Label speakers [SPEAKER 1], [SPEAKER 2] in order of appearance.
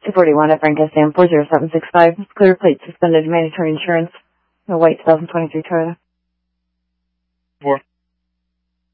[SPEAKER 1] 241 at Franca Sam 40765. Clear plate suspended mandatory insurance. The white 2023 Toyota.
[SPEAKER 2] 4.